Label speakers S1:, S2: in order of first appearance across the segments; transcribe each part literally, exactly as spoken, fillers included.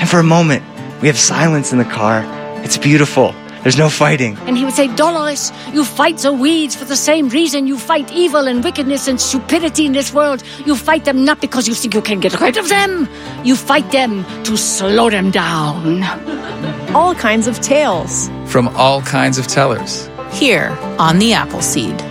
S1: for a moment, we have silence in the car. It's beautiful. There's no fighting.
S2: And he would say, Dolores, you fight the weeds for the same reason you fight evil and wickedness and stupidity in this world. You fight them not because you think you can get rid of them. You fight them to slow them down.
S3: All kinds of tales.
S4: From all kinds of tellers.
S5: Here on The Appleseed.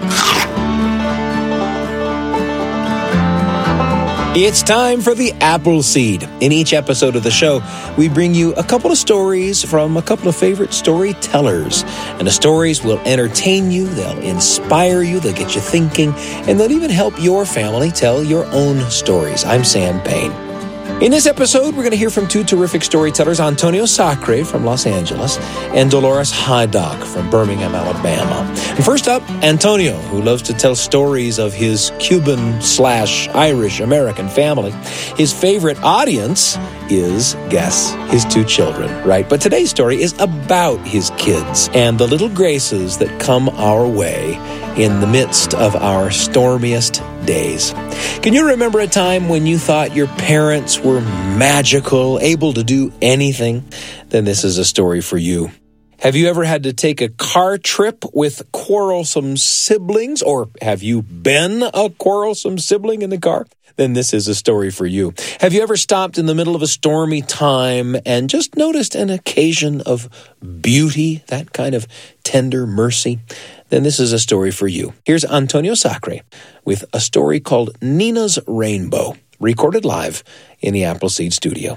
S6: It's time for The Appleseed. In each episode of the show, we bring you a couple of stories from a couple of favorite storytellers. And the stories will entertain you, they'll inspire you, they'll get you thinking, and they'll even help your family tell your own stories. I'm Sam Payne. In this episode, we're going to hear from two terrific storytellers, Antonio Sacre from Los Angeles and Dolores Hydock from Birmingham, Alabama. And first up, Antonio, who loves to tell stories of his Cuban slash Irish American family. His favorite audience is, guess, his two children, right? But today's story is about his kids and the little graces that come our way in the midst of our stormiest days. Can you remember a time when you thought your parents were magical, able to do anything? Then this is a story for you. Have you ever had to take a car trip with quarrelsome siblings? Or have you been a quarrelsome sibling in the car? Then this is a story for you. Have you ever stopped in the middle of a stormy time and just noticed an occasion of beauty, that kind of tender mercy? Then this is a story for you. Here's Antonio Sacre with a story called Nina's Rainbow, recorded live in the Appleseed studio.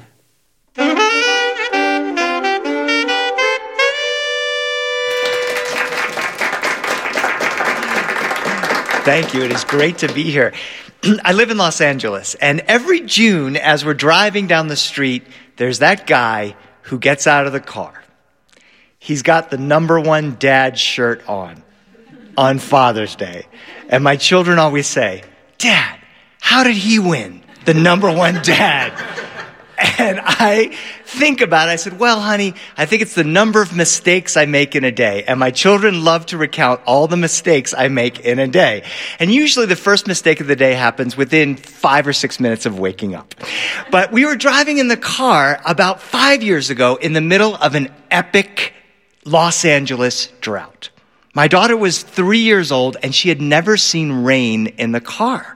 S1: Thank you. It is great to be here. I live in Los Angeles, and every June, as we're driving down the street, there's that guy who gets out of the car. He's got the number one dad shirt on, on Father's Day. And my children always say, Dad, how did he win the number one dad? And I think about it. I said, well, honey, I think it's the number of mistakes I make in a day. And my children love to recount all the mistakes I make in a day. And usually the first mistake of the day happens within five or six minutes of waking up. But we were driving in the car about five years ago in the middle of an epic Los Angeles drought. My daughter was three years old, and she had never seen rain in the car.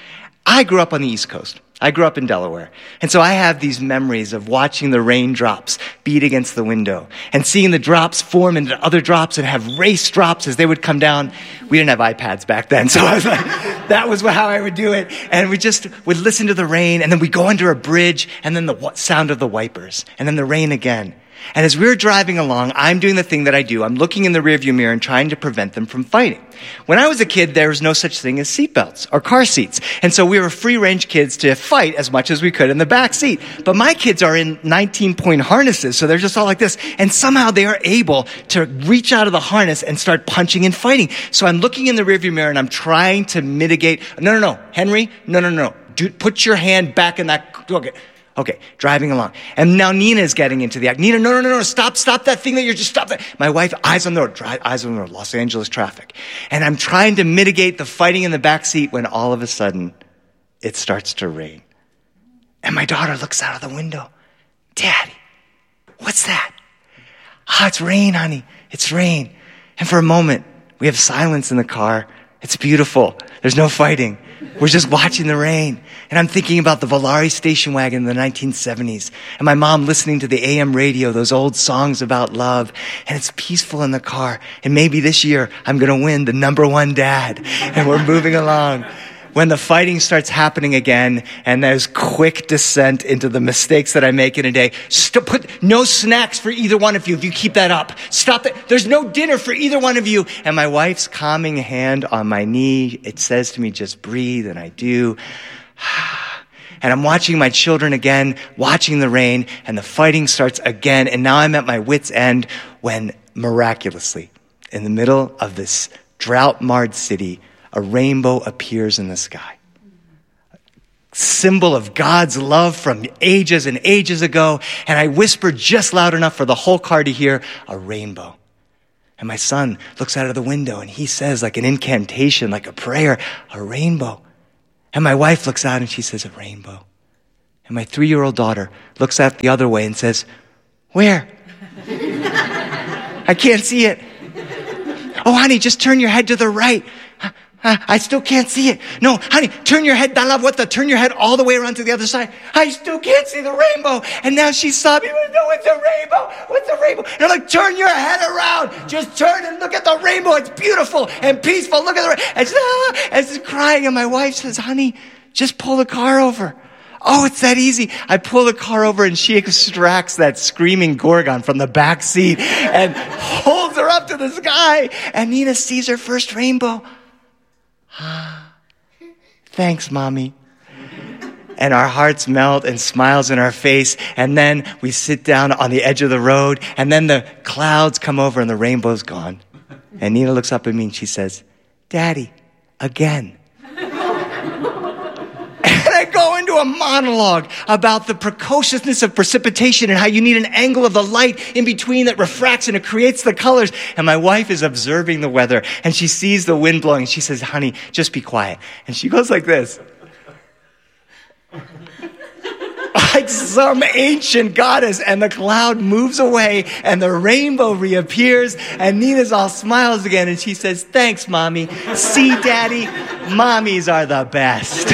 S1: I grew up on the East Coast. I grew up in Delaware. And so I have these memories of watching the raindrops beat against the window and seeing the drops form into other drops and have race drops as they would come down. We didn't have iPads back then, so I was like, that was how I would do it. And we just would listen to the rain, and then we'd go under a bridge, and then the sound of the wipers, and then the rain again. And as we were driving along, I'm doing the thing that I do. I'm looking in the rearview mirror and trying to prevent them from fighting. When I was a kid, there was no such thing as seatbelts or car seats. And so we were free-range kids to fight as much as we could in the back seat. But my kids are in nineteen-point harnesses, so they're just all like this. And somehow they are able to reach out of the harness and start punching and fighting. So I'm looking in the rearview mirror and I'm trying to mitigate. No, no, no. Henry, no, no, no. Do, put your hand back in that. Okay. Okay, driving along. And now Nina is getting into the act. Nina, no, no, no, no, stop, stop that thing that you're just, stop that. My wife, eyes on the road, drive, eyes on the road, Los Angeles traffic. And I'm trying to mitigate the fighting in the back seat when all of a sudden it starts to rain. And my daughter looks out of the window. Daddy, what's that? Ah, oh, it's rain, honey. It's rain. And for a moment, we have silence in the car. It's beautiful. There's no fighting. We're just watching the rain. And I'm thinking about the Volare station wagon in the nineteen seventies. And my mom listening to the A M radio, those old songs about love. And it's peaceful in the car. And maybe this year I'm going to win the number one dad. And we're moving along. When the fighting starts happening again, and there's quick descent into the mistakes that I make in a day. St- put no snacks for either one of you if you keep that up. Stop it. There's no dinner for either one of you. And my wife's calming hand on my knee, it says to me, just breathe, and I do. And I'm watching my children again, watching the rain, and the fighting starts again. And now I'm at my wit's end when, miraculously, in the middle of this drought-marred city, a rainbow appears in the sky. Symbol of God's love from ages and ages ago. And I whisper just loud enough for the whole car to hear, a rainbow. And my son looks out of the window and he says, like an incantation, like a prayer, a rainbow. And my wife looks out and she says, a rainbow. And my three-year-old daughter looks out the other way and says, "Where? I can't see it." "Oh, honey, just turn your head to the right." "I still can't see it." "No, honey, turn your head, Dalavueta, turn your head all the way around to the other side." "I still can't see the rainbow." And now she's sobbing, "No, it's a rainbow. What's a rainbow?" And I'm like, "Turn your head around. Just turn and look at the rainbow. It's beautiful and peaceful. Look at the rainbow." And she's, ah, and she's crying. And my wife says, "Honey, just pull the car over." "Oh, it's that easy." I pull the car over and she extracts that screaming Gorgon from the back seat and holds her up to the sky. And Nina sees her first rainbow. "Thanks, Mommy." And our hearts melt and smiles in our face. And then we sit down on the edge of the road. And then the clouds come over and the rainbow's gone. And Nina looks up at me and she says, "Daddy, again." I go into a monologue about the precociousness of precipitation and how you need an angle of the light in between that refracts and it creates the colors. And my wife is observing the weather and she sees the wind blowing. She says, "Honey, just be quiet." And she goes like this. Like some ancient goddess, and the cloud moves away and the rainbow reappears and Nina's all smiles again and she says, "Thanks, Mommy. See, Daddy, mommies are the best."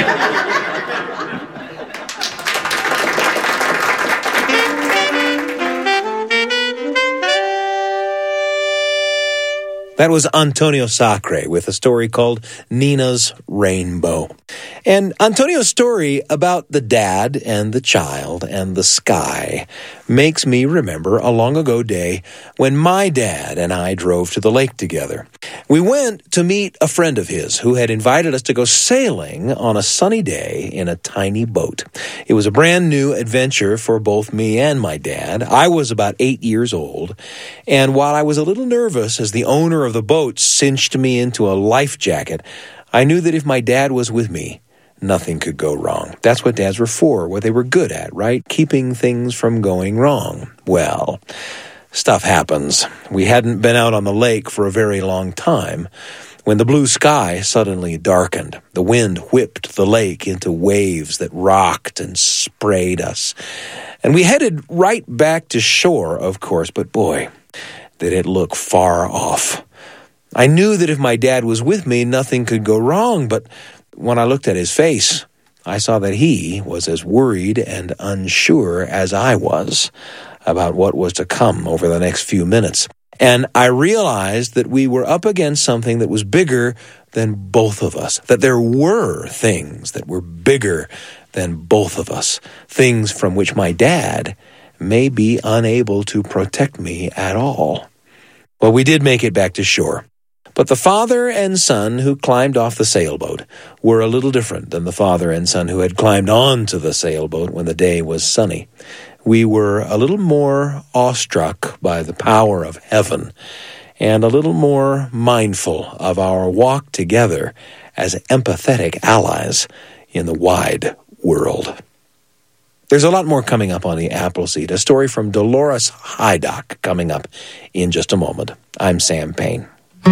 S6: That was Antonio Sacre with a story called Nina's Rainbow. And Antonio's story about the dad and the child and the sky makes me remember a long ago day when my dad and I drove to the lake together. We went to meet a friend of his who had invited us to go sailing on a sunny day in a tiny boat. It was a brand new adventure for both me and my dad. I was about eight years old, and while I was a little nervous as the owner of the boat cinched me into a life jacket, I knew that if my dad was with me, nothing could go wrong. That's what dads were for, what they were good at, right? Keeping things from going wrong. Well, stuff happens. We hadn't been out on the lake for a very long time when the blue sky suddenly darkened. The wind whipped the lake into waves that rocked and sprayed us. And we headed right back to shore, of course, but boy, did it look far off. I knew that if my dad was with me, nothing could go wrong, but when I looked at his face, I saw that he was as worried and unsure as I was about what was to come over the next few minutes. And I realized that we were up against something that was bigger than both of us, that there were things that were bigger than both of us, things from which my dad may be unable to protect me at all. Well, we did make it back to shore. But the father and son who climbed off the sailboat were a little different than the father and son who had climbed onto the sailboat when the day was sunny. We were a little more awestruck by the power of heaven and a little more mindful of our walk together as empathetic allies in the wide world. There's a lot more coming up on the Appleseed, a story from Dolores Hydock coming up in just a moment. I'm Sam Payne.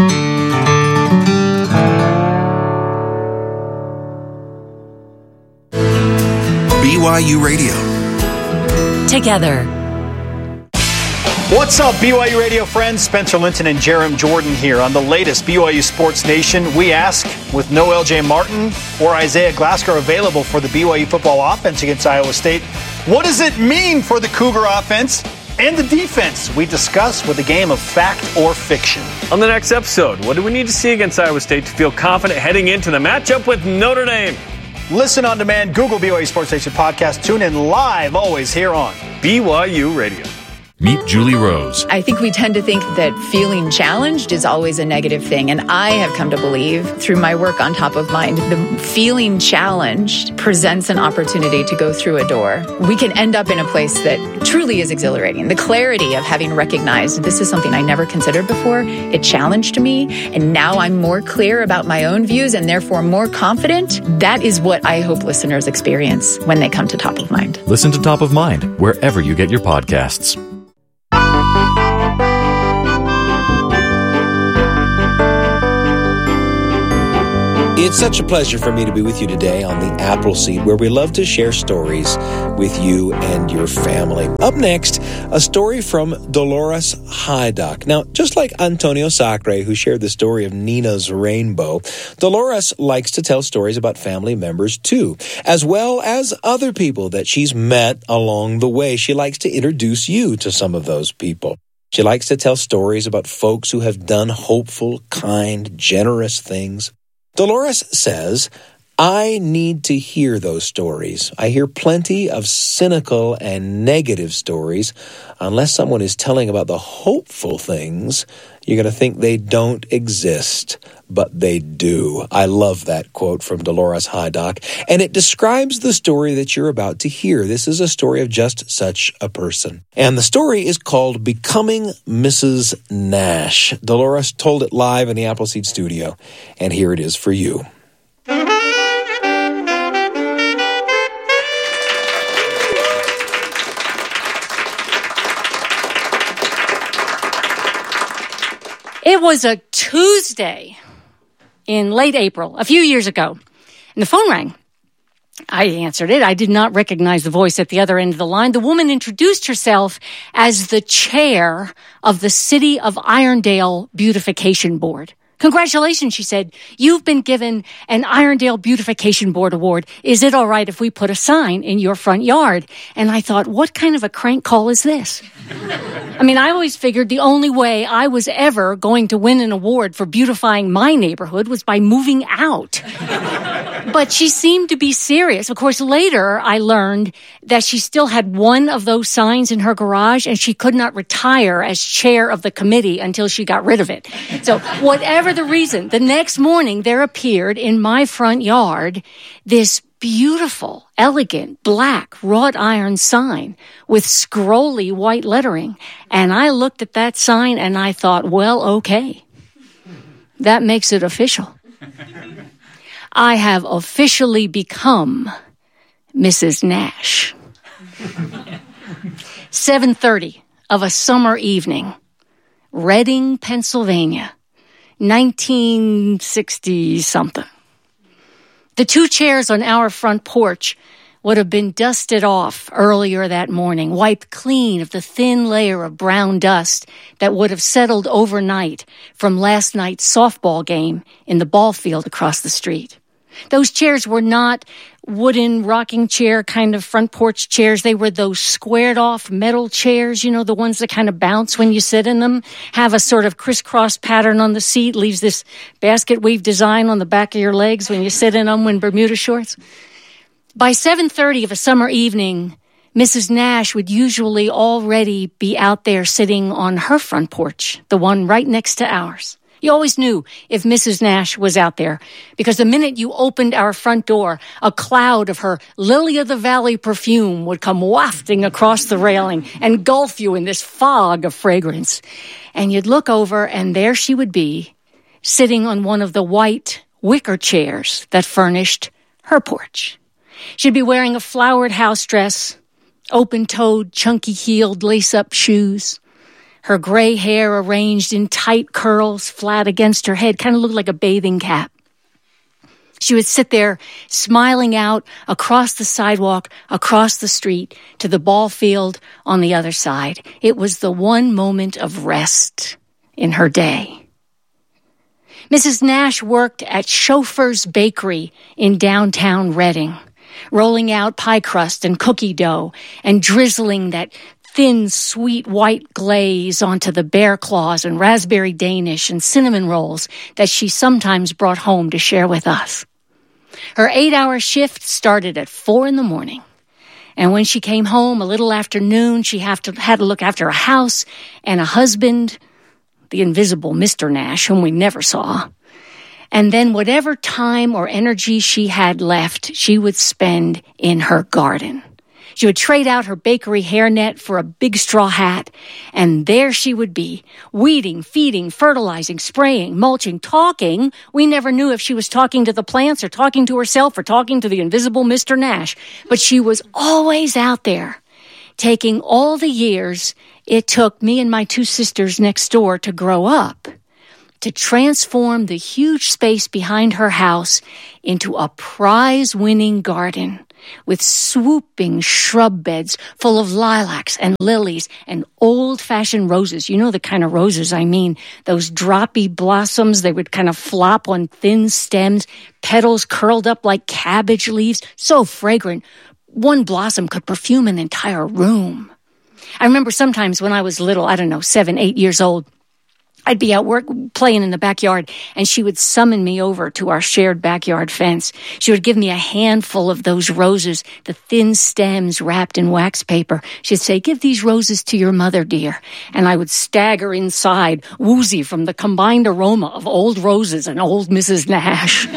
S7: B Y U Radio.
S2: Together.
S8: What's up, B Y U Radio friends? Spencer Linton and Jerem Jordan here on the latest B Y U Sports Nation. We ask, with no L J Martin or Isaiah Glasgow available for the B Y U football offense against Iowa State, what does it mean for the Cougar offense and the defense? We discuss with a game of fact or fiction.
S9: On the next episode, what do we need to see against Iowa State to feel confident heading into the matchup with Notre Dame?
S8: Listen on demand, Google B Y U Sports Nation podcast. Tune in live always here on
S9: B Y U Radio.
S10: Meet Julie Rose.
S11: I think we tend to think that feeling challenged is always a negative thing. And I have come to believe through my work on Top of Mind, the feeling challenged presents an opportunity to go through a door. We can end up in a place that truly is exhilarating. The clarity of having recognized this is something I never considered before. It challenged me. And now I'm more clear about my own views and therefore more confident. That is what I hope listeners experience when they come to Top of Mind.
S10: Listen to Top of Mind wherever you get your podcasts.
S6: It's such a pleasure for me to be with you today on the Appleseed, where we love to share stories with you and your family. Up next, a story from Dolores Hydock. Now, just like Antonio Sacre, who shared the story of Nina's rainbow, Dolores likes to tell stories about family members too, as well as other people that she's met along the way. She likes to introduce you to some of those people. She likes to tell stories about folks who have done hopeful, kind, generous things. Dolores says, I need to hear those stories. I hear plenty of cynical and negative stories. Unless someone is telling about the hopeful things, you're going to think they don't exist, but they do. I love that quote from Dolores Hydock, and it describes the story that you're about to hear. This is a story of just such a person. And the story is called Becoming Missus Nash. Dolores told it live in the Appleseed studio, and here it is for you.
S2: It was a Tuesday in late April, a few years ago, and the phone rang. I answered it. I did not recognize the voice at the other end of the line. The woman introduced herself as the chair of the City of Irondale Beautification Board. Congratulations, she said. You've been given an Irondale Beautification Board award. Is it all right if we put a sign in your front yard? And I thought, what kind of a crank call is this? I mean, I always figured the only way I was ever going to win an award for beautifying my neighborhood was by moving out. But she seemed to be serious. Of course, later I learned that she still had one of those signs in her garage and she could not retire as chair of the committee until she got rid of it. So whatever the reason, the next morning there appeared in my front yard this beautiful, elegant, black wrought iron sign with scrolly white lettering. And I looked at that sign and I thought, well, okay, that makes it official. I have officially become Missus Nash. seven thirty of a summer evening, Reading, Pennsylvania, nineteen sixty something. The two chairs on our front porch would have been dusted off earlier that morning, wiped clean of the thin layer of brown dust that would have settled overnight from last night's softball game in the ball field across the street. Those chairs were not wooden rocking chair kind of front porch chairs. They were those squared off metal chairs, you know, the ones that kind of bounce when you sit in them, have a sort of crisscross pattern on the seat, leaves this basket weave design on the back of your legs when you sit in them in Bermuda shorts. By seven thirty of a summer evening, Missus Nash would usually already be out there sitting on her front porch, the one right next to ours. You always knew if Missus Nash was out there, because the minute you opened our front door, a cloud of her lily-of-the-valley perfume would come wafting across the railing, engulf you in this fog of fragrance. And you'd look over, and there she would be, sitting on one of the white wicker chairs that furnished her porch. She'd be wearing a flowered house dress, open-toed, chunky-heeled, lace-up shoes. Her gray hair arranged in tight curls flat against her head, kind of looked like a bathing cap. She would sit there smiling out across the sidewalk, across the street, to the ball field on the other side. It was the one moment of rest in her day. Missus Nash worked at Chauffeur's Bakery in downtown Reading, rolling out pie crust and cookie dough and drizzling that thin, sweet white glaze onto the bear claws and raspberry Danish and cinnamon rolls that she sometimes brought home to share with us. Her eight-hour shift started at four in the morning. And when she came home a little after noon, she have to, had to look after a house and a husband, the invisible Mister Nash, whom we never saw. And then whatever time or energy she had left, she would spend in her garden. She would trade out her bakery hairnet for a big straw hat, and there she would be, weeding, feeding, fertilizing, spraying, mulching, talking. We never knew if she was talking to the plants or talking to herself or talking to the invisible Mister Nash, but she was always out there, taking all the years it took me and my two sisters next door to grow up, to transform the huge space behind her house into a prize-winning garden with swooping shrub beds full of lilacs and lilies and old-fashioned roses. You know the kind of roses I mean. Those droppy blossoms, they would kind of flop on thin stems, petals curled up like cabbage leaves, so fragrant. One blossom could perfume an entire room. I remember sometimes when I was little, I don't know, seven, eight years old, I'd be out work playing in the backyard, and she would summon me over to our shared backyard fence. She would give me a handful of those roses, the thin stems wrapped in wax paper. She'd say, "Give these roses to your mother, dear." And I would stagger inside, woozy from the combined aroma of old roses and old Missus Nash.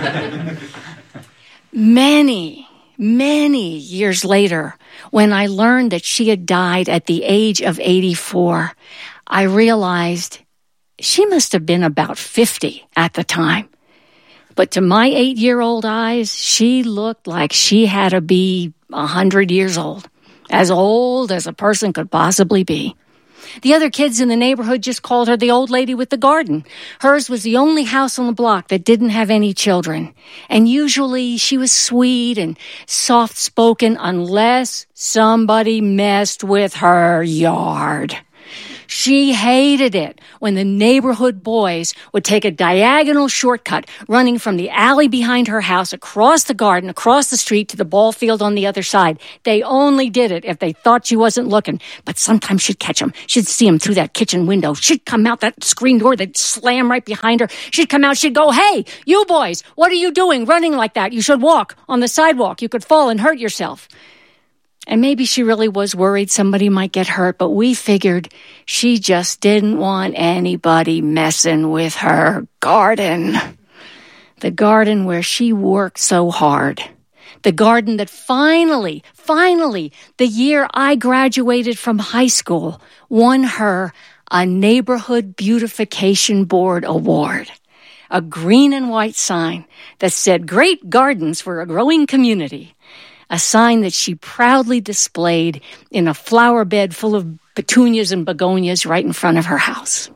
S2: Many, many years later, when I learned that she had died at the age of eighty-four, I realized she must have been about fifty at the time. But to my eight-year-old eyes, she looked like she had to be a hundred years old, as old as a person could possibly be. The other kids in the neighborhood just called her the old lady with the garden. Hers was the only house on the block that didn't have any children. And usually she was sweet and soft-spoken unless somebody messed with her yard. She hated it when the neighborhood boys would take a diagonal shortcut running from the alley behind her house across the garden, across the street to the ball field on the other side. They only did it if they thought she wasn't looking. But sometimes she'd catch them. She'd see them through that kitchen window. She'd come out that screen door. They'd slam right behind her. She'd come out. She'd go, "Hey, you boys, what are you doing running like that? You should walk on the sidewalk. You could fall and hurt yourself." And maybe she really was worried somebody might get hurt, but we figured she just didn't want anybody messing with her garden. The garden where she worked so hard. The garden that finally, finally, the year I graduated from high school, won her a Neighborhood Beautification Board Award. A green and white sign that said, "Great Gardens for a Growing Community." A sign that she proudly displayed in a flower bed full of petunias and begonias right in front of her house.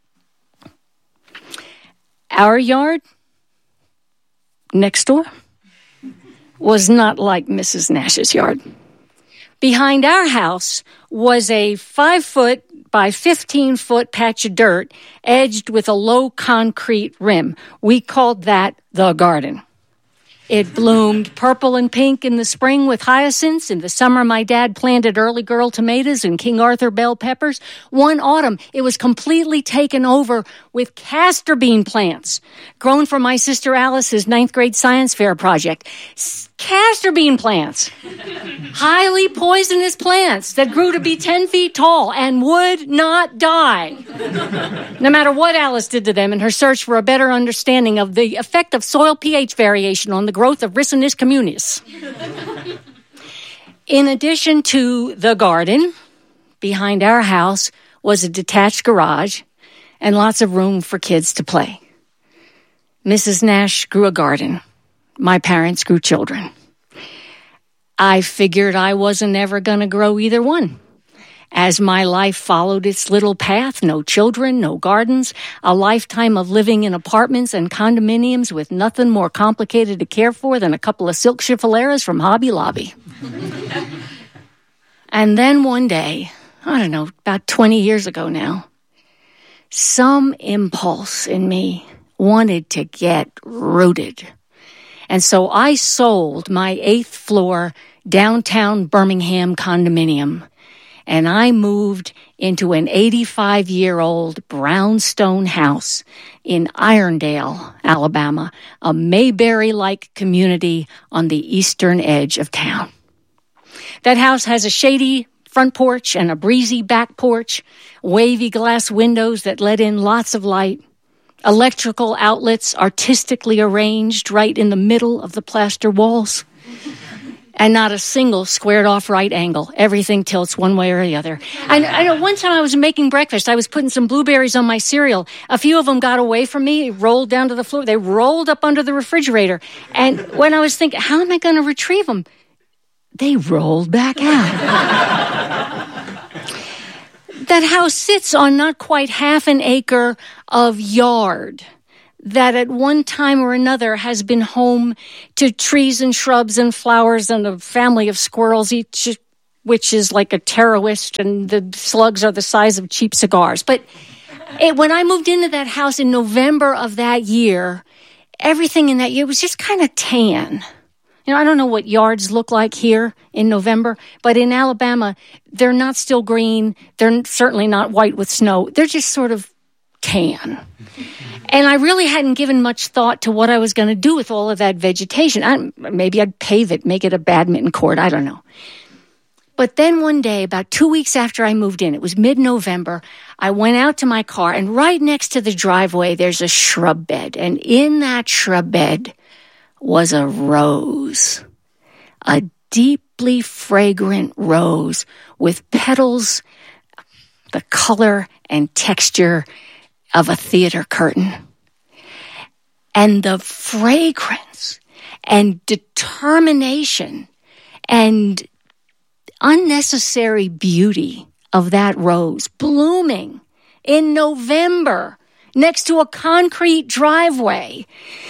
S2: Our yard, next door, was not like Missus Nash's yard. Behind our house was a five-foot by fifteen-foot patch of dirt edged with a low concrete rim. We called that the garden. It bloomed purple and pink in the spring with hyacinths. In the summer, my dad planted early girl tomatoes and King Arthur bell peppers. One autumn, it was completely taken over with castor bean plants, grown for my sister Alice's ninth grade science fair project. Castor bean plants, highly poisonous plants that grew to be ten feet tall and would not die, no matter what Alice did to them in her search for a better understanding of the effect of soil pH variation on the growth of Ricinus communis. In addition to the garden, behind our house was a detached garage and lots of room for kids to play. Missus Nash grew a garden. My parents grew children. I figured I wasn't ever going to grow either one. As my life followed its little path, no children, no gardens, a lifetime of living in apartments and condominiums with nothing more complicated to care for than a couple of silk chiffaleras from Hobby Lobby. And then one day, I don't know, about twenty years ago now, some impulse in me wanted to get rooted. And so I sold my eighth floor downtown Birmingham condominium, and I moved into an eighty-five-year-old brownstone house in Irondale, Alabama, a Mayberry-like community on the eastern edge of town. That house has a shady front porch and a breezy back porch, wavy glass windows that let in lots of light, electrical outlets artistically arranged right in the middle of the plaster walls, and not a single squared-off right angle. Everything tilts one way or the other. I, I know one time I was making breakfast. I was putting some blueberries on my cereal. A few of them got away from me, rolled down to the floor. They rolled up under the refrigerator. And when I was thinking, how am I going to retrieve them? They rolled back out. The That house sits on not quite half an acre of yard that at one time or another has been home to trees and shrubs and flowers and a family of squirrels, each which is like a terrorist, and the slugs are the size of cheap cigars. But it, when I moved into that house in November of that year, everything in that year was just kind of tan. You know, I don't know what yards look like here in November, but in Alabama, they're not still green. They're certainly not white with snow. They're just sort of tan. And I really hadn't given much thought to what I was going to do with all of that vegetation. I, maybe I'd pave it, make it a badminton court. I don't know. But then one day, about two weeks after I moved in, it was mid-November, I went out to my car, and right next to the driveway, there's a shrub bed. And in that shrub bed was a rose, a deeply fragrant rose with petals, the color and texture of a theater curtain. And the fragrance and determination and unnecessary beauty of that rose blooming in November next to a concrete driveway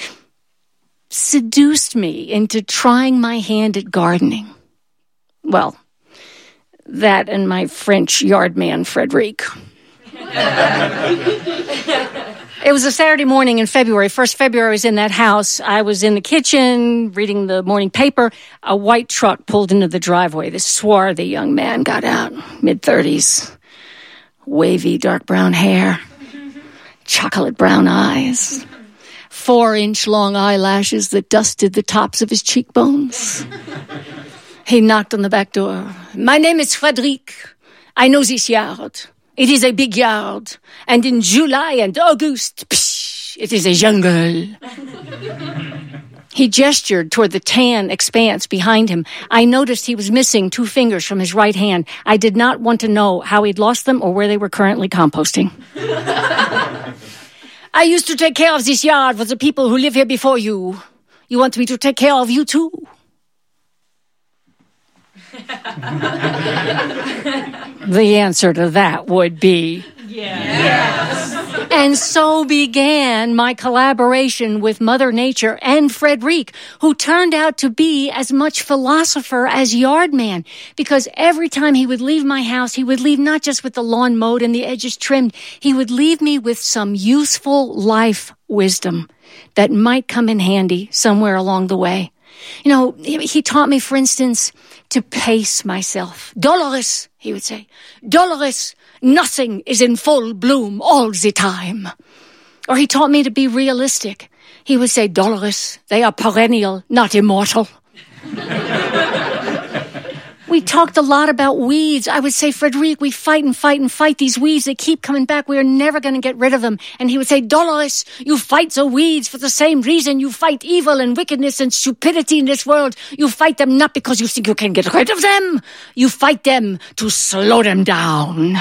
S2: seduced me into trying my hand at gardening. Well, that and my French yard man, Frederic. It was a Saturday morning in February. First February, I was in that house. I was in the kitchen reading the morning paper. A white truck pulled into the driveway. This swarthy young man got out, mid-thirties, wavy dark brown hair, chocolate brown eyes, four-inch long eyelashes that dusted the tops of his cheekbones. He knocked on the back door. "My name is Frederic. I know this yard. It is a big yard, and in July and August, psh, it is a jungle." He gestured toward the tan expanse behind him. I noticed he was missing two fingers from his right hand. I did not want to know how he'd lost them or where they were currently composting. "I used to take care of this yard for the people who live here before you. You want me to take care of you too?" The answer to that would be yes. And so began my collaboration with Mother Nature and Frederic, who turned out to be as much philosopher as yardman, because every time he would leave my house, he would leave not just with the lawn mowed and the edges trimmed, he would leave me with some useful life wisdom that might come in handy somewhere along the way. You know, he taught me, for instance, to pace myself. "Dolores," he would say, "Dolores, nothing is in full bloom all the time." Or he taught me to be realistic. He would say, "Dolores, they are perennial, not immortal." We talked a lot about weeds. I would say, "Frederic, we fight and fight and fight these weeds. They keep coming back. We are never going to get rid of them." And he would say, "Dolores, you fight the weeds for the same reason you fight evil and wickedness and stupidity in this world. You fight them not because you think you can get rid of them. You fight them to slow them down."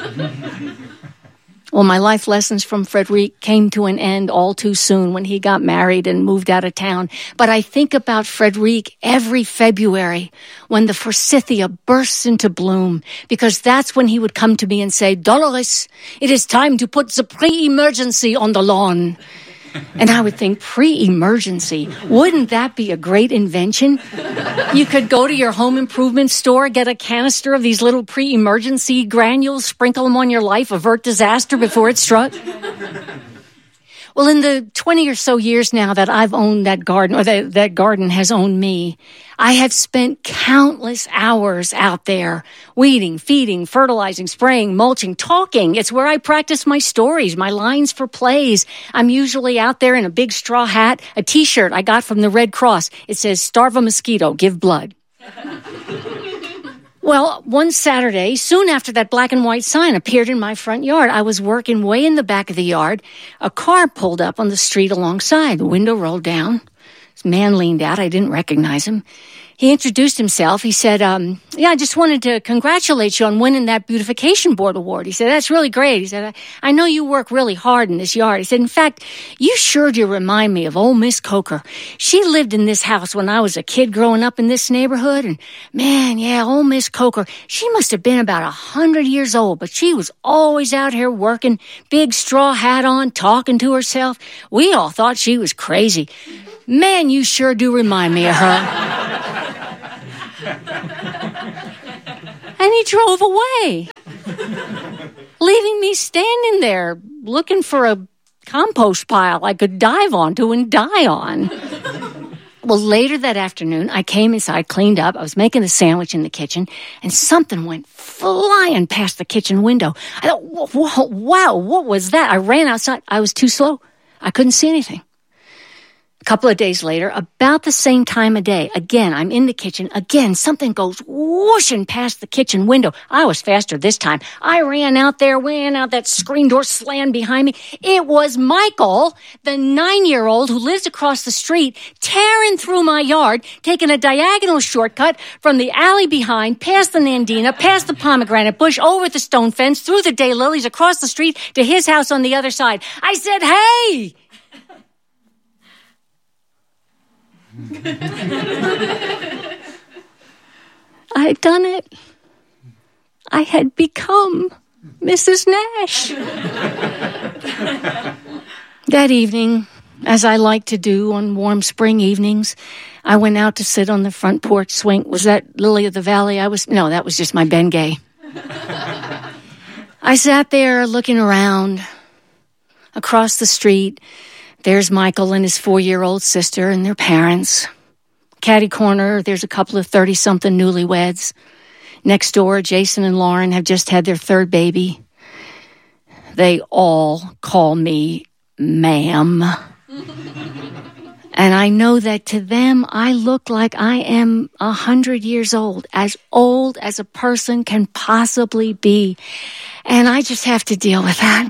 S2: Well, my life lessons from Frederic came to an end all too soon when he got married and moved out of town. But I think about Frederic every February when the forsythia bursts into bloom, because that's when he would come to me and say, "Dolores, it is time to put the pre-emergency on the lawn." And I would think, pre-emergency, wouldn't that be a great invention? You could go to your home improvement store, get a canister of these little pre-emergency granules, sprinkle them on your life, avert disaster before it struck. Well, in the twenty or so years now that I've owned that garden, or that, that garden has owned me, I have spent countless hours out there weeding, feeding, fertilizing, spraying, mulching, talking. It's where I practice my stories, my lines for plays. I'm usually out there in a big straw hat, a T-shirt I got from the Red Cross. It says, "Starve a mosquito, give blood." Well, one Saturday, soon after that black and white sign appeared in my front yard, I was working way in the back of the yard. A car pulled up on the street alongside. The window rolled down. This man leaned out. I didn't recognize him. he introduced himself. He said, um, yeah, I just wanted to congratulate you on winning that Beautification Board Award. He said, that's really great. He said, I, I know you work really hard in this yard. He said, in fact, you sure do remind me of old Miss Coker. She lived in this house when I was a kid growing up in this neighborhood. And man, yeah, old Miss Coker, she must have been about a hundred years old, but she was always out here working, big straw hat on, talking to herself. We all thought she was crazy. Man, you sure do remind me of her. And he drove away, leaving me standing there looking for a compost pile I could dive onto and die on. Well, later that afternoon, I came inside, cleaned up. I was making a sandwich in the kitchen, and something went flying past the kitchen window. I thought, wow, what was that? I ran outside. I was too slow. I couldn't see anything. A couple of days later, about the same time of day, again, I'm in the kitchen. Again, something goes whooshing past the kitchen window. I was faster this time. I ran out there, ran out, that screen door slammed behind me. It was Michael, the nine-year-old who lives across the street, tearing through my yard, taking a diagonal shortcut from the alley behind, past the Nandina, past the pomegranate bush, over the stone fence, through the daylilies, across the street to his house on the other side. I said, hey! I had done it. I had become Missus Nash. That evening, as I like to do on warm spring evenings, I went out to sit on the front porch swing. Was that Lily of the Valley? I was, no, that was just my Bengay. I sat there looking around. Across the street, there's Michael and his four-year-old sister and their parents. Catty corner, there's a couple of thirty-something newlyweds. Next door, Jason and Lauren have just had their third baby. They all call me ma'am. And I know that to them, I look like I am a hundred years old, as old as a person can possibly be. And I just have to deal with that.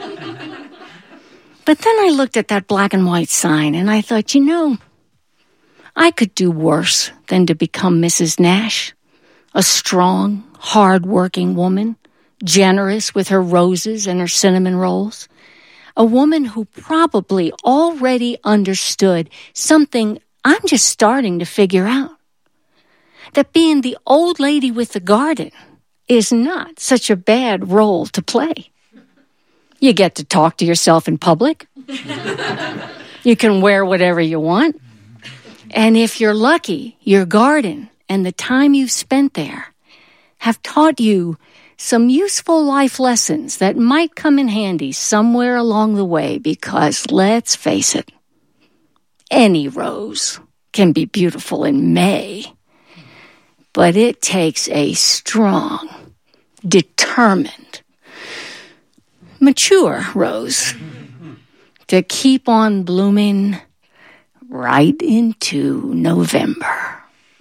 S2: But then I looked at that black and white sign and I thought, you know, I could do worse than to become Missus Nash, a strong, hard-working woman, generous with her roses and her cinnamon rolls, a woman who probably already understood something I'm just starting to figure out, that being the old lady with the garden is not such a bad role to play. You get to talk to yourself in public. You can wear whatever you want. And if you're lucky, your garden and the time you've spent there have taught you some useful life lessons that might come in handy somewhere along the way, because let's face it, any rose can be beautiful in May, but it takes a strong, determined, mature rose to keep on blooming right into November.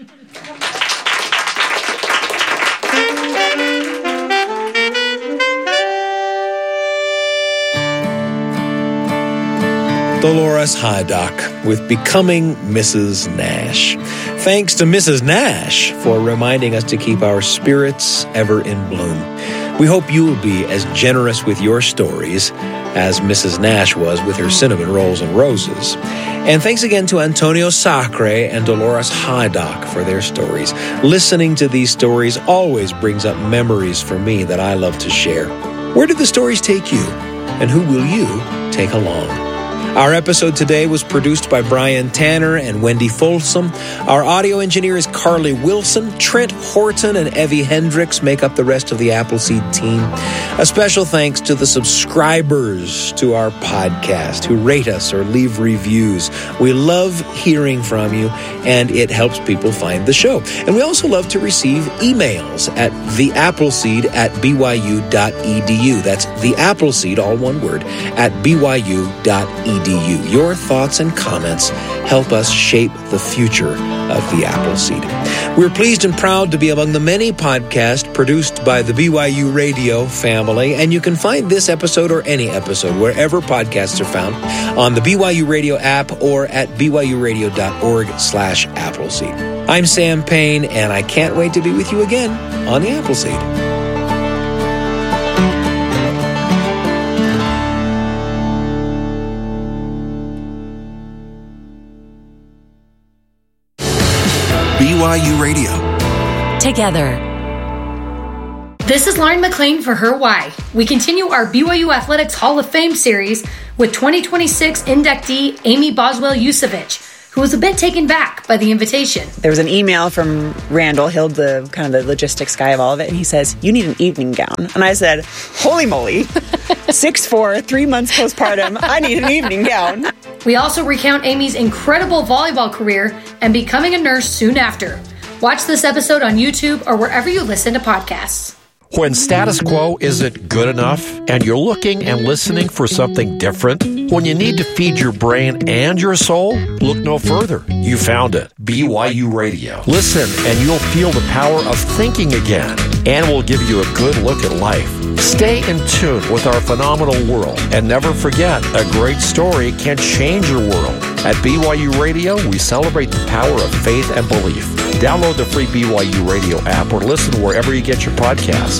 S6: Dolores Hydock with Becoming Missus Nash. Thanks to Missus Nash for reminding us to keep our spirits ever in bloom. We hope you will be as generous with your stories as Missus Nash was with her cinnamon rolls and roses. And thanks again to Antonio Sacre and Dolores Hydock for their stories. Listening to these stories always brings up memories for me that I love to share. Where did the stories take you? And who will you take along? Our episode today was produced by Brian Tanner and Wendy Folsom. Our audio engineer is Carly Wilson. Trent Horton and Evie Hendricks make up the rest of the Appleseed team. A special thanks to the subscribers to our podcast who rate us or leave reviews. We love hearing from you, and it helps people find the show. And we also love to receive emails at theappleseed at b y u dot e d u. That's the Appleseed, all one word, at b y u dot e d u. Your thoughts and comments help us shape the future of the Appleseed. We're pleased and proud to be among the many podcasts produced by the B Y U Radio family. family, and you can find this episode or any episode wherever podcasts are found on the B Y U Radio app or at byuradio.org slash Appleseed. I'm Sam Payne, and I can't wait to be with you again on the Appleseed.
S7: B Y U Radio.
S12: Together.
S13: This is Lauren McLean for Her Why. We continue our B Y U Athletics Hall of Fame series with twenty twenty-six inductee Amy Boswell-Yusevich, who was a bit taken back by the invitation.
S14: There was an email from Randall Hill, the kind of the logistics guy of all of it, and he says, "You need an evening gown." And I said, "Holy moly, six foot four, three months postpartum, I need an evening gown."
S13: We also recount Amy's incredible volleyball career and becoming a nurse soon after. Watch this episode on YouTube or wherever you listen to podcasts.
S15: When status quo isn't good enough and you're looking and listening for something different, when you need to feed your brain and your soul, look no further. You found it. B Y U Radio. Listen and you'll feel the power of thinking again, and we'll give you a good look at life. Stay in tune with our phenomenal world, and never forget, a great story can change your world. At B Y U Radio, we celebrate the power of faith and belief. Download the free B Y U Radio app or listen wherever you get your podcasts.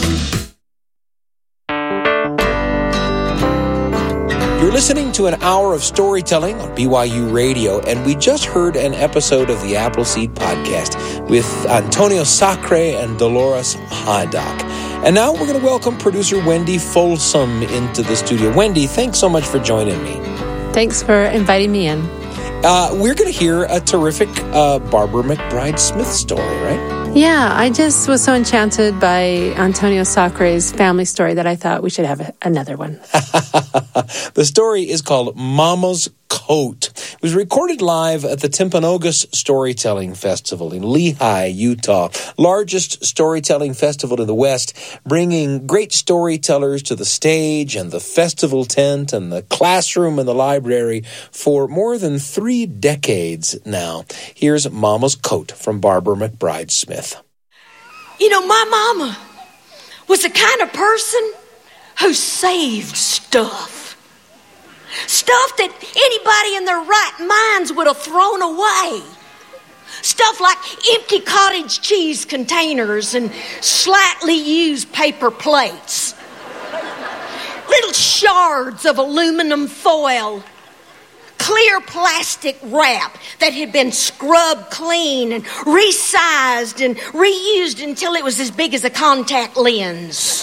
S6: You're listening to an hour of storytelling on B Y U Radio, and we just heard an episode of the Appleseed podcast with Antonio Sacre and Dolores Haddock. And now we're going to welcome producer Wendy Folsom into the studio. Wendy, thanks so much for joining me.
S16: Thanks for inviting me in.
S6: Uh, we're going to hear a terrific uh, Barbara McBride Smith story, right?
S16: Yeah, I just was so enchanted by Antonio Sacre's family story that I thought we should have a, another one.
S6: The story is called Mama's Coat. It was recorded live at the Timpanogos Storytelling Festival in Lehi, Utah, largest storytelling festival in the West, bringing great storytellers to the stage and the festival tent and the classroom and the library for more than three decades now. Here's Mama's Coat from Barbara McBride Smith.
S17: You know, my mama was the kind of person who saved stuff. Stuff that anybody in their right minds would have thrown away. Stuff like empty cottage cheese containers and slightly used paper plates. Little shards of aluminum foil. Clear plastic wrap that had been scrubbed clean and resized and reused until it was as big as a contact lens.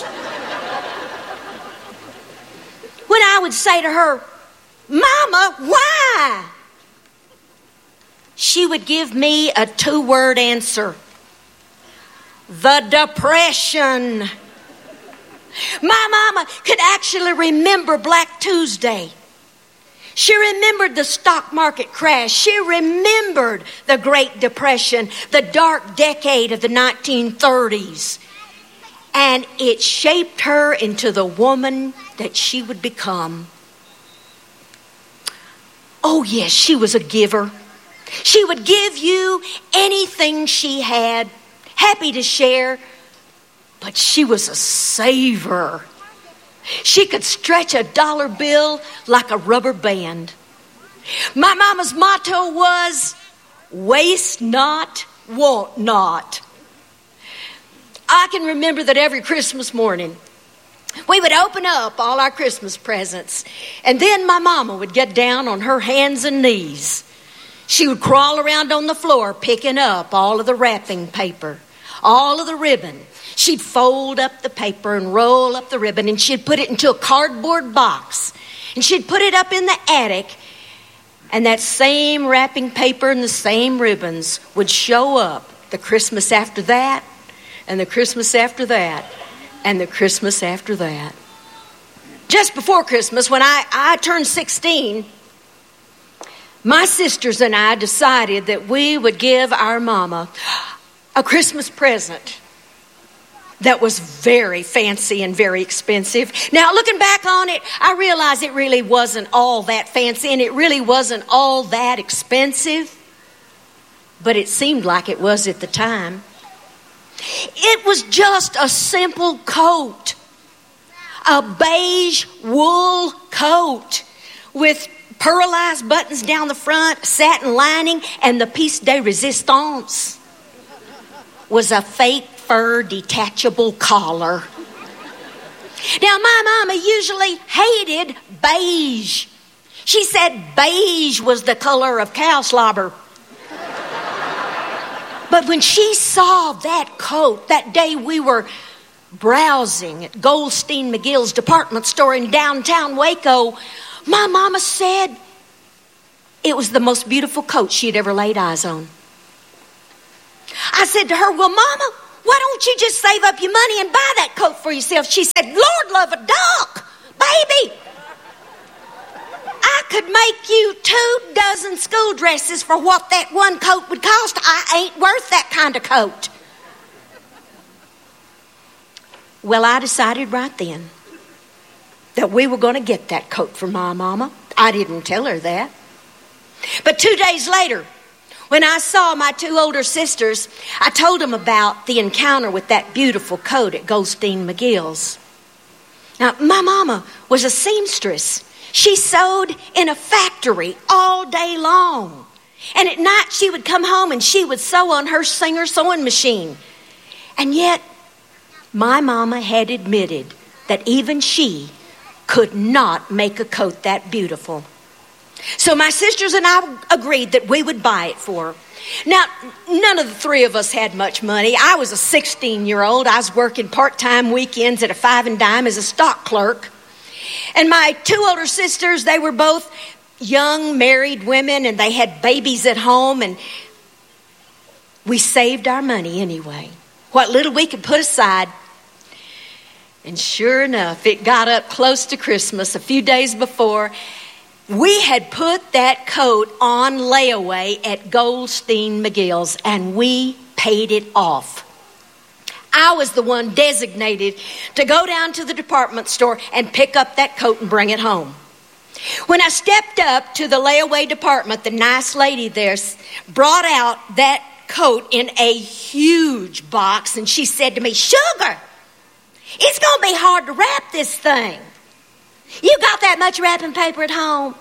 S17: When I would say to her, "Mama, why?" she would give me a two-word answer. The Depression. My mama could actually remember Black Tuesday. She remembered the stock market crash. She remembered the Great Depression, the dark decade of the nineteen thirties. And it shaped her into the woman that she would become. Oh, yes, she was a giver. She would give you anything she had, happy to share, but she was a saver. She could stretch a dollar bill like a rubber band. My mama's motto was, waste not, want not. I can remember that every Christmas morning, we would open up all our Christmas presents, and then my mama would get down on her hands and knees. She would crawl around on the floor picking up all of the wrapping paper, all of the ribbon. She'd fold up the paper and roll up the ribbon, and she'd put it into a cardboard box, and she'd put it up in the attic, and that same wrapping paper and the same ribbons would show up the Christmas after that, and the Christmas after that, and the Christmas after that. Just before Christmas, when I, I turned sixteen, my sisters and I decided that we would give our mama a Christmas present that was very fancy and very expensive. Now, looking back on it, I realize it really wasn't all that fancy and it really wasn't all that expensive, but it seemed like it was at the time. It was just a simple coat, A beige wool coat with pearlized buttons down the front, satin lining, and the piece de resistance was a fake fur detachable collar. Now, my mama usually hated beige. She said beige was the color of cow slobber. But when she saw that coat that day we were browsing at Goldstein McGill's department store in downtown Waco, my mama said it was the most beautiful coat she'd ever laid eyes on. I said to her, well, Mama, why don't you just save up your money and buy that coat for yourself? She said, Lord love a duck, baby. I could make you two dozen school dresses for what that one coat would cost. I ain't worth that kind of coat. Well, I decided right then that we were going to get that coat for my mama. I didn't tell her that. But two days later, when I saw my two older sisters, I told them about the encounter with that beautiful coat at Goldstein McGill's. Now, my mama was a seamstress. She sewed in a factory all day long. And at night she would come home and she would sew on her Singer sewing machine. And yet, my mama had admitted that even she could not make a coat that beautiful. So my sisters and I agreed that we would buy it for her. Now, none of the three of us had much money. I was a sixteen-year-old. I was working part-time weekends at a five and dime as a stock clerk. And my two older sisters, they were both young married women, and they had babies at home, and we saved our money anyway. What little we could put aside. And sure enough, it got up close to Christmas a few days before. We had put that coat on layaway at Goldstein McGill's, and we paid it off. I was the one designated to go down to the department store and pick up that coat and bring it home. When I stepped up to the layaway department, the nice lady there brought out that coat in a huge box, and she said to me, Sugar, it's going to be hard to wrap this thing. You got that much wrapping paper at home?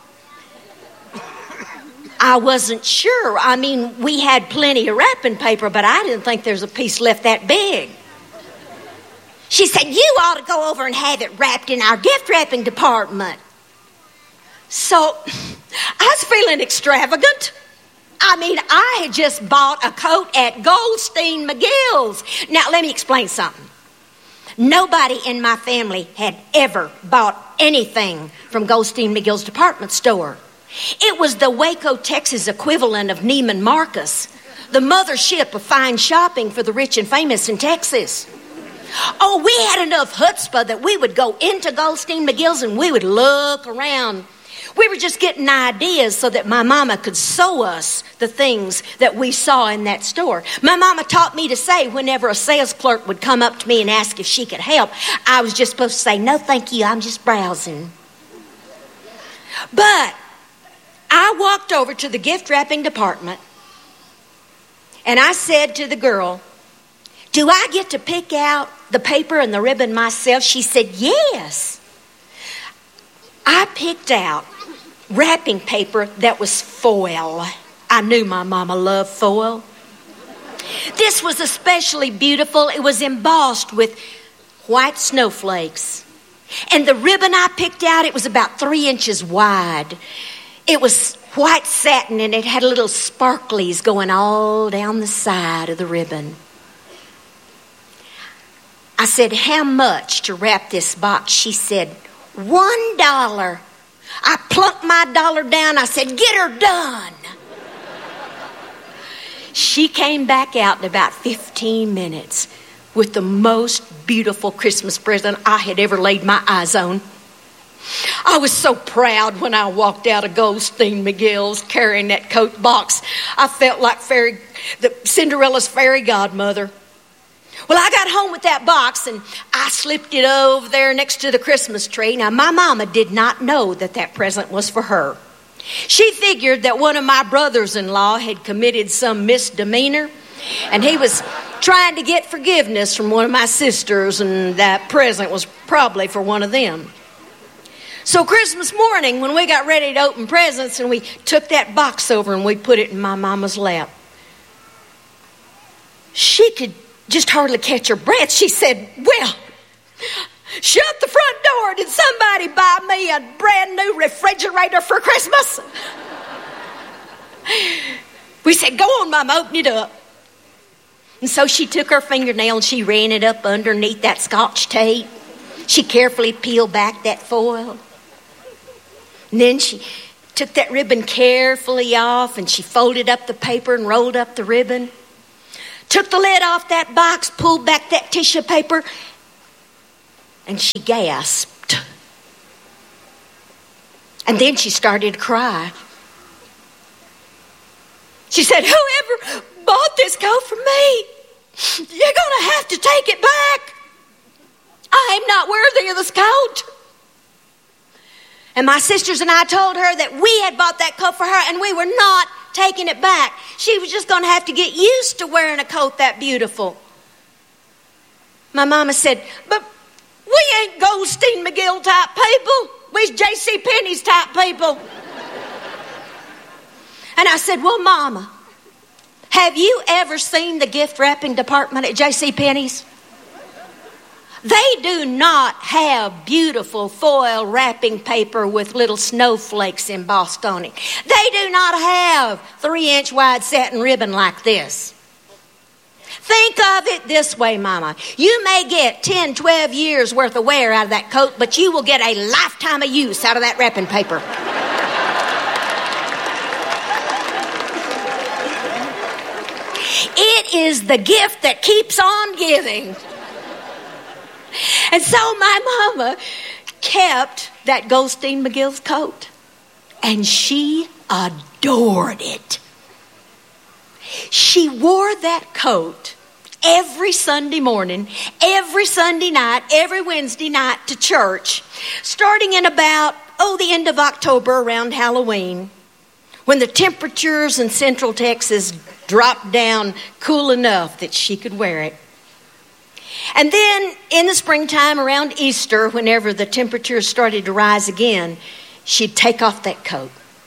S17: I wasn't sure. I mean, we had plenty of wrapping paper, but I didn't think there was a piece left that big. She said, you ought to go over and have it wrapped in our gift wrapping department. So I was feeling extravagant. I mean, I had just bought a coat at Goldstein McGill's. Now, let me explain something. Nobody in my family had ever bought anything from Goldstein McGill's department store. It was the Waco, Texas equivalent of Neiman Marcus, the mothership of fine shopping for the rich and famous in Texas. Oh, we had enough chutzpah that we would go into Goldstein McGill's and we would look around. We were just getting ideas so that my mama could sew us the things that we saw in that store. My mama taught me to say whenever a sales clerk would come up to me and ask if she could help, I was just supposed to say, no, thank you, I'm just browsing. But I walked over to the gift wrapping department and I said to the girl, do I get to pick out the paper and the ribbon myself? She said, yes. I picked out wrapping paper that was foil. I knew my mama loved foil. This was especially beautiful. It was embossed with white snowflakes. And the ribbon I picked out, it was about three inches wide. It was white satin and it had little sparklies going all down the side of the ribbon. I said, how much to wrap this box? She said, one dollar. I plunked my dollar down. I said, get her done. She came back out in about fifteen minutes with the most beautiful Christmas present I had ever laid my eyes on. I was so proud when I walked out of Goldstein McGill's carrying that coat box. I felt like fairy, the Cinderella's fairy godmother. Well, I got home with that box and I slipped it over there next to the Christmas tree. Now, my mama did not know that that present was for her. She figured that one of my brothers-in-law had committed some misdemeanor and he was trying to get forgiveness from one of my sisters, and that present was probably for one of them. So Christmas morning, when we got ready to open presents, and we took that box over and we put it in my mama's lap, she could just hardly catch her breath. She said, "Well, shut the front door. Did somebody buy me a brand new refrigerator for Christmas?" We said, "Go on, Mama, open it up." And so she took her fingernail and she ran it up underneath that Scotch tape. She carefully peeled back that foil. And then she took that ribbon carefully off and she folded up the paper and rolled up the ribbon. Took the lid off that box, pulled back that tissue paper, and she gasped. And then she started to cry. She said, "Whoever bought this coat for me, you're going to have to take it back. I am not worthy of this coat." And my sisters and I told her that we had bought that coat for her and we were not taking it back. She was just going to have to get used to wearing a coat that beautiful. My mama said, "But we ain't Goldstein McGill type people. We's J C Penney's type people." And I said, "Well, Mama, have you ever seen the gift wrapping department at J C Penney's? They do not have beautiful foil wrapping paper with little snowflakes embossed on it. They do not have three-inch wide satin ribbon like this. Think of it this way, Mama. You may get ten, twelve years worth of wear out of that coat, but you will get a lifetime of use out of that wrapping paper." It is the gift that keeps on giving. And so my mama kept that Goldstein McGill's coat, and she adored it. She wore that coat every Sunday morning, every Sunday night, every Wednesday night to church, starting in about, oh, the end of October around Halloween, when the temperatures in Central Texas dropped down cool enough that she could wear it. And then in the springtime around Easter, whenever the temperatures started to rise again, she'd take off that coat.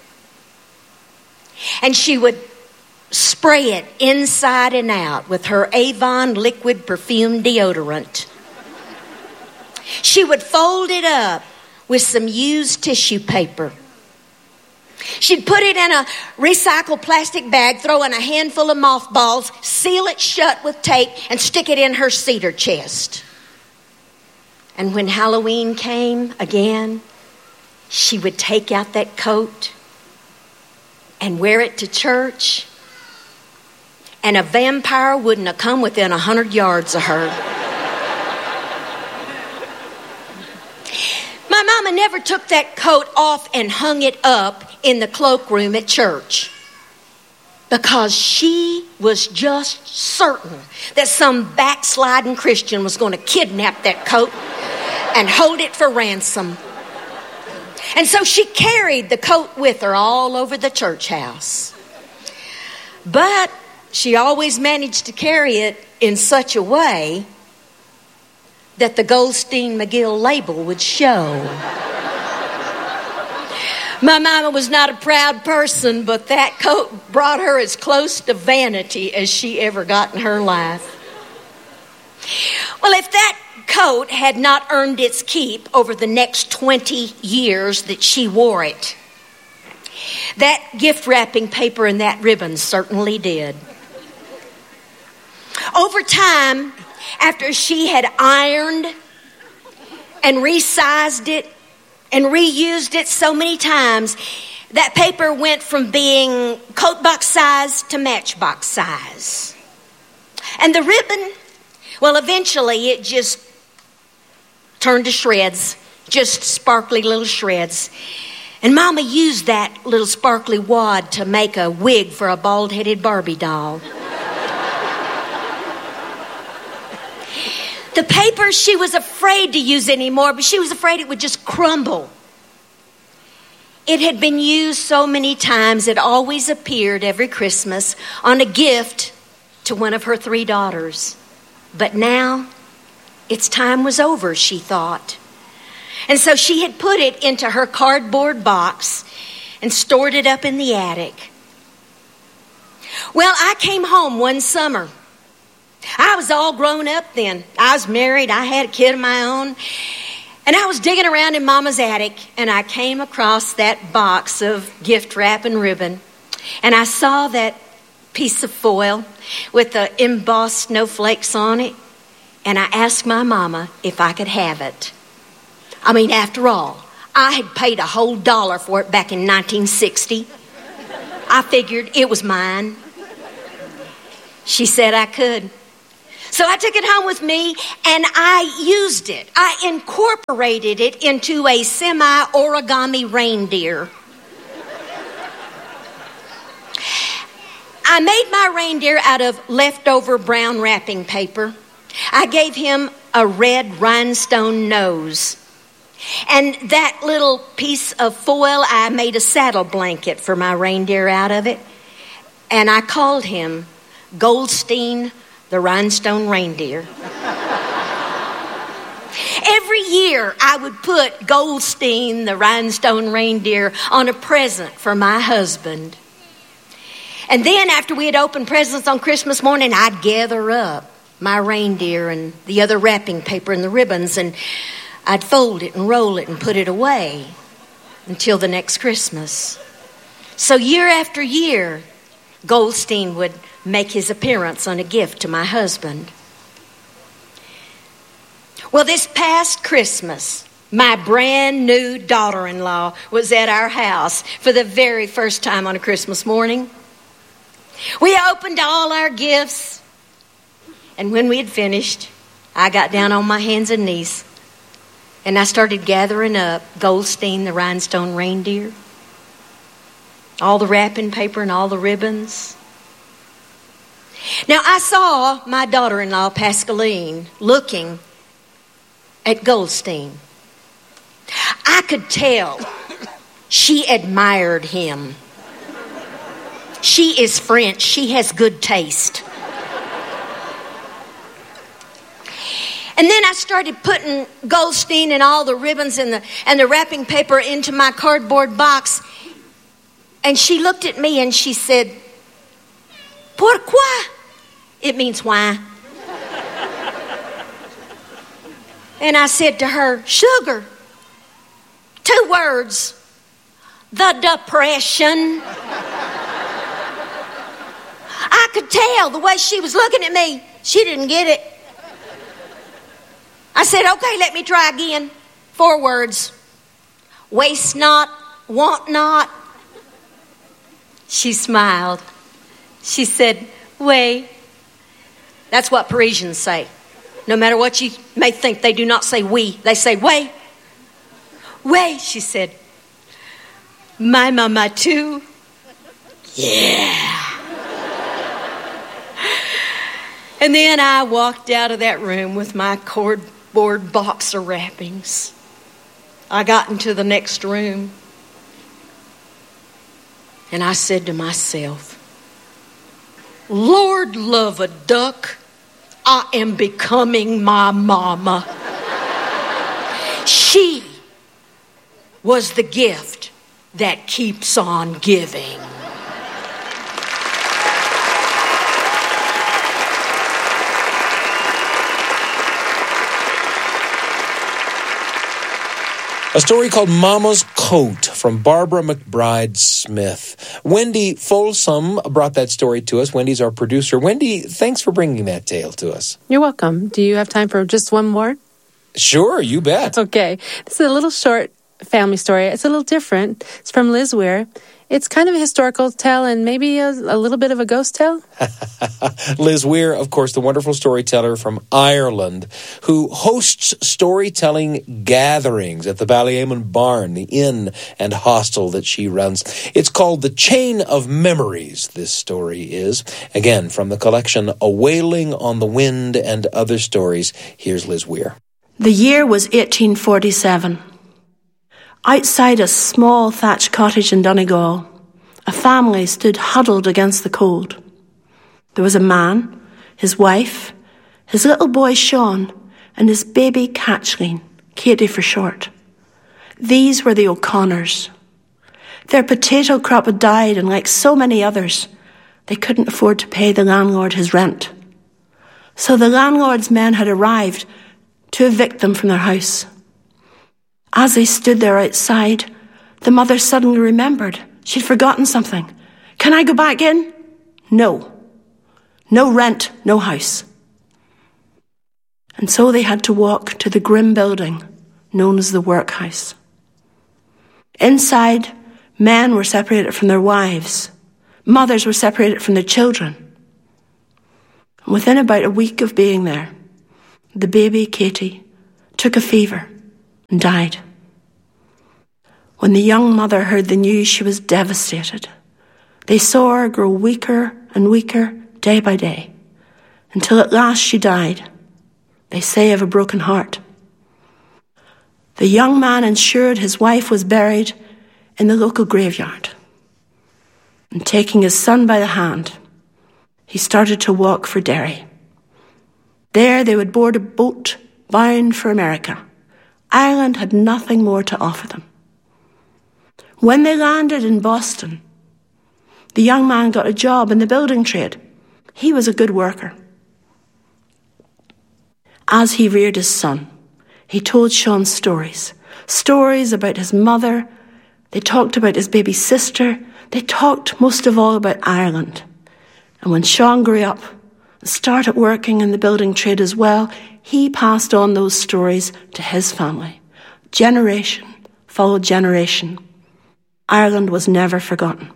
S17: And she would spray it inside and out with her Avon liquid perfume deodorant. She would fold it up with some used tissue paper. She'd put it in a recycled plastic bag, throw in a handful of mothballs, seal it shut with tape, and stick it in her cedar chest. And when Halloween came again, she would take out that coat and wear it to church, and a vampire wouldn't have come within a hundred yards of her. My mama never took that coat off and hung it up in the cloakroom at church, because she was just certain that some backsliding Christian was going to kidnap that coat and hold it for ransom. And so she carried the coat with her all over the church house. But she always managed to carry it in such a way that the Goldstein McGill label would show. My mama was not a proud person, but that coat brought her as close to vanity as she ever got in her life. Well, if that coat had not earned its keep over the next twenty years that she wore it, that gift wrapping paper and that ribbon certainly did. Over time, after she had ironed and resized it and reused it so many times, that paper went from being coat box size to matchbox size. And the ribbon, well, eventually it just turned to shreds, just sparkly little shreds. And Mama used that little sparkly wad to make a wig for a bald-headed Barbie doll. The paper she was afraid to use anymore, but she was afraid it would just crumble. It had been used so many times, it always appeared every Christmas on a gift to one of her three daughters. But now, its time was over, she thought. And so she had put it into her cardboard box and stored it up in the attic. Well, I came home one summer. I was all grown up then. I was married. I had a kid of my own. And I was digging around in Mama's attic, and I came across that box of gift wrap and ribbon. And I saw that piece of foil with the embossed snowflakes on it. And I asked my mama if I could have it. I mean, after all, I had paid a whole dollar for it back in nineteen sixty. I figured it was mine. She said I could. So I took it home with me and I used it. I incorporated it into a semi-origami reindeer. I made my reindeer out of leftover brown wrapping paper. I gave him a red rhinestone nose. And that little piece of foil, I made a saddle blanket for my reindeer out of it. And I called him Goldstein the Rhinestone Reindeer. Every year I would put Goldstein the Rhinestone Reindeer on a present for my husband. And then after we had opened presents on Christmas morning, I'd gather up my reindeer and the other wrapping paper and the ribbons, and I'd fold it and roll it and put it away until the next Christmas. So year after year, Goldstein would make his appearance on a gift to my husband. Well, this past Christmas, my brand new daughter-in-law was at our house for the very first time on a Christmas morning. We opened all our gifts, and when we had finished, I got down on my hands and knees, and I started gathering up Goldstein the Rhinestone Reindeer, all the wrapping paper and all the ribbons. Now, I saw my daughter-in-law, Pascaline, looking at Goldstein. I could tell she admired him. She is French. She has good taste. And then I started putting Goldstein and all the ribbons and the, and the wrapping paper into my cardboard box. And she looked at me and she said, "Pourquoi?" It means why. And I said to her, "Sugar. Two words. The depression." I could tell the way she was looking at me. She didn't get it. I said, "Okay, let me try again. Four words. Waste not, want not." She smiled. She said, "Way." That's what Parisians say. No matter what you may think, they do not say we. They say way. Way, she said. My mama too. Yeah. And then I walked out of that room with my cardboard box of wrappings. I got into the next room. And I said to myself, Lord love a duck, I am becoming my mama. She was the gift that keeps on giving.
S6: A story called Mama's Coat from Barbara McBride Smith. Wendy Folsom brought that story to us. Wendy's our producer. Wendy, thanks for bringing that tale to us.
S16: You're welcome. Do you have time for just one more?
S6: Sure, you bet.
S16: Okay. This is a little short family story. It's a little different. It's from Liz Weir. It's kind of a historical tale and maybe a, a little bit of a ghost tale.
S6: Liz Weir, of course, the wonderful storyteller from Ireland, who hosts storytelling gatherings at the Ballyamon Barn, the inn and hostel that she runs. It's called The Chain of Memories, this story is. Again, from the collection A Wailing on the Wind and Other Stories, here's Liz Weir.
S18: The year was eighteen forty-seven. Outside a small thatched cottage in Donegal, a family stood huddled against the cold. There was a man his wife, his little boy Sean, and his baby Catchleen, Katie for short. These were the O'Connors. Their potato crop had died, and like so many others, they couldn't afford to pay the landlord his rent. So the landlord's men had arrived to evict them from their house. As they stood there outside, the mother suddenly remembered she'd forgotten something. Can I go back in? No. No rent, no house. And so they had to walk to the grim building known as the workhouse. Inside, men were separated from their wives. Mothers were separated from their children. And within about a week of being there, the baby, Katie, took a fever and died. When the young mother heard the news, she was devastated. They saw her grow weaker and weaker day by day, until at last she died, they say of a broken heart. The young man ensured his wife was buried in the local graveyard. And taking his son by the hand, he started to walk for Derry. There they would board a boat bound for America. Ireland had nothing more to offer them. When they landed in Boston, the young man got a job in the building trade. He was a good worker. As he reared his son, he told Sean stories. Stories about his mother. They talked about his baby sister. They talked most of all about Ireland. And when Sean grew up and started working in the building trade as well, he passed on those stories to his family. Generation followed generation. Ireland was never forgotten.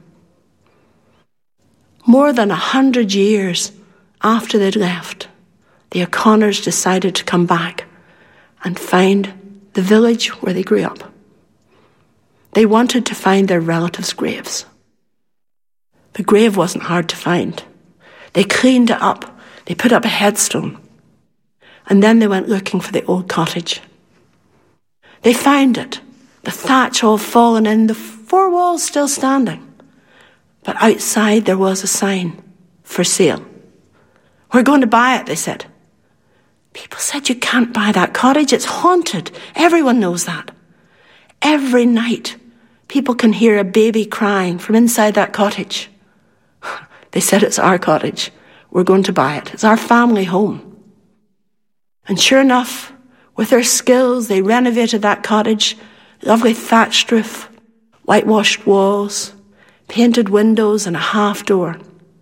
S18: More than a hundred years after they'd left, the O'Connors decided to come back and find the village where they grew up. They wanted to find their relatives' graves. The grave wasn't hard to find. They cleaned it up. They put up a headstone. And then they went looking for the old cottage. They found it. The thatch all fallen in, the four walls still standing. But outside there was a sign, for sale. We're going to buy it, they said. People said, you can't buy that cottage. It's haunted. Everyone knows that. Every night, people can hear a baby crying from inside that cottage. They said, it's our cottage. We're going to buy it. It's our family home. And sure enough, with their skills, they renovated that cottage. Lovely thatched roof, whitewashed walls, painted windows and a half door.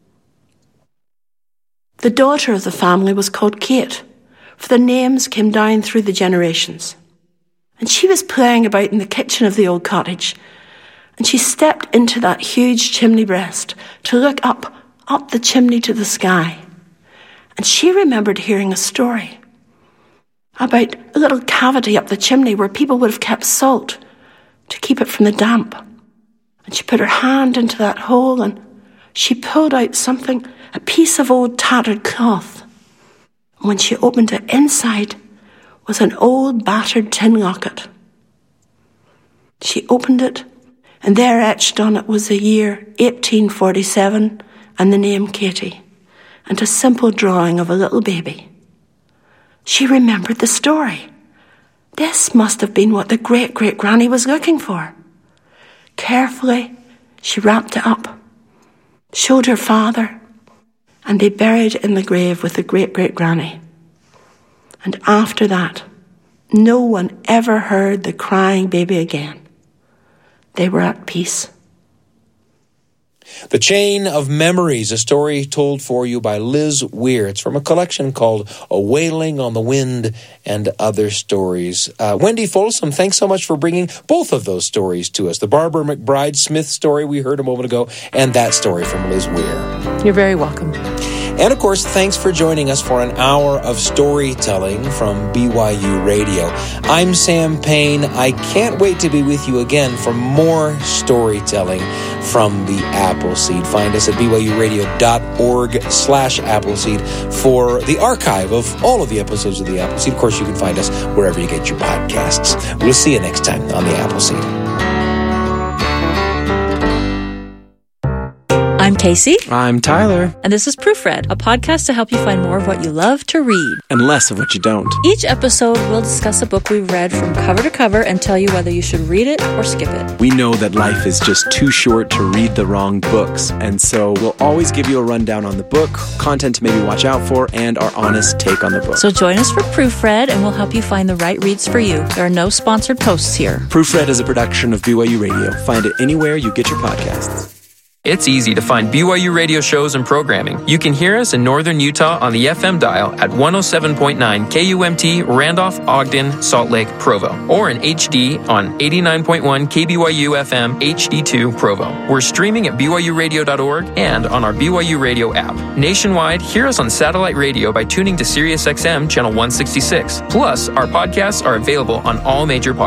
S18: The daughter of the family was called Kate, for the names came down through the generations. And she was playing about in the kitchen of the old cottage, and she stepped into that huge chimney breast to look up, up the chimney to the sky. And she remembered hearing a story about a little cavity up the chimney where people would have kept salt to keep it from the damp. And she put her hand into that hole and she pulled out something, a piece of old tattered cloth. And when she opened it, inside was an old battered tin locket. She opened it, and there etched on it was the year eighteen forty-seven and the name Katie, and a simple drawing of a little baby. She remembered the story. This must have been what the great-great-granny was looking for. Carefully, she wrapped it up, showed her father, and they buried it in the grave with the great-great-granny. And after that, no one ever heard the crying baby again. They were at peace.
S6: The Chain of Memories, a story told for you by Liz Weir. It's from a collection called A Wailing on the Wind and Other Stories. Uh, Wendy Folsom, thanks so much for bringing both of those stories to us. The Barbara McBride Smith story we heard a moment ago, and that story from Liz Weir.
S16: You're very welcome.
S6: And of course, thanks for joining us for an hour of storytelling from B Y U Radio. I'm Sam Payne. I can't wait to be with you again for more storytelling from the Appleseed. Find us at byuradio.org slash Appleseed for the archive of all of the episodes of the Appleseed. Of course, you can find us wherever you get your podcasts. We'll see you next time on the Appleseed.
S19: I'm Casey.
S20: I'm Tyler.
S19: And this is Proofread, a podcast to help you find more of what you love to read.
S20: And less of what you don't.
S19: Each episode, we'll discuss a book we've read from cover to cover and tell you whether you should read it or skip it.
S20: We know that life is just too short to read the wrong books, and so we'll always give you a rundown on the book, content to maybe watch out for, and our honest take on the book.
S19: So join us for Proofread, and we'll help you find the right reads for you. There are no sponsored posts here.
S20: Proofread is a production of B Y U Radio. Find it anywhere you get your podcasts.
S21: It's easy to find B Y U radio shows and programming. You can hear us in northern Utah on the F M dial at one oh seven point nine K U M T, Randolph, Ogden, Salt Lake, Provo, or in H D on eighty-nine point one K B Y U F M H D two, Provo. We're streaming at B Y U radio dot org and on our B Y U Radio app. Nationwide, hear us on satellite radio by tuning to Sirius X M channel one sixty-six. Plus, our podcasts are available on all major podcasts.